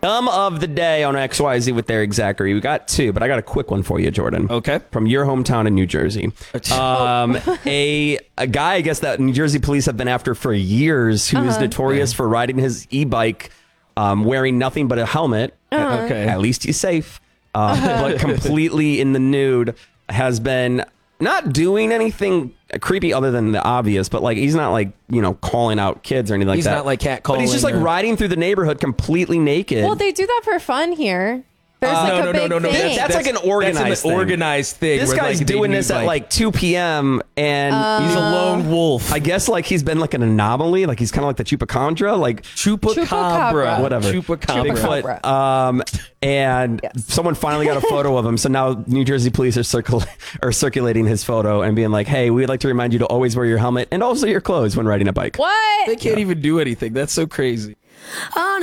Thumb of the day on XYZ with Eric Zachary. We got two, but I got a quick one for you, Jordan. Okay. From your hometown in New Jersey. A guy, I guess, that New Jersey police have been after for years, who is notorious for riding his e-bike wearing nothing but a helmet. Okay. At least he's safe. But completely in the nude, has been not doing anything creepy other than the obvious, but like he's not like, calling out kids or anything like that. He's not like catcalling. But he's just like riding through the neighborhood completely naked. Well, they do that for fun here. There's like a big thing. That's like an organized thing. Organized thing. This guy's doing this at like 2 p.m. and he's a lone wolf. I guess like he's been like an anomaly. Like he's kind of like the chupacabra, like chupacabra, whatever. Chupacabra. Bigfoot. And someone finally got a photo of him. So now New Jersey police are circulating his photo and being like, "Hey, we'd like to remind you to always wear your helmet and also your clothes when riding a bike." What? They can't even do anything. That's so crazy.